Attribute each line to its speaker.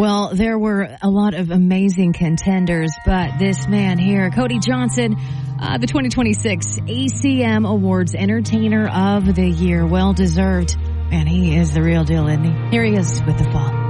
Speaker 1: Well, there were a lot of amazing contenders, but this man here, Cody Johnson, the 2026 ACM Awards Entertainer of the Year, well deserved. Man, he is the real deal, isn't he? Here he is with the fall.